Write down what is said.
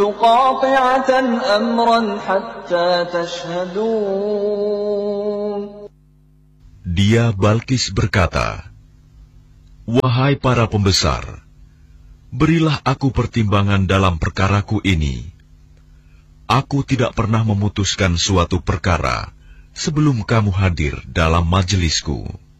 قاطعة أمرا حتى تشهدون. Dia Balkis berkata, "Wahai para pembesar, berilah aku pertimbangan dalam perkaraku ini. Aku tidak pernah memutuskan suatu perkara sebelum kamu hadir dalam majelisku."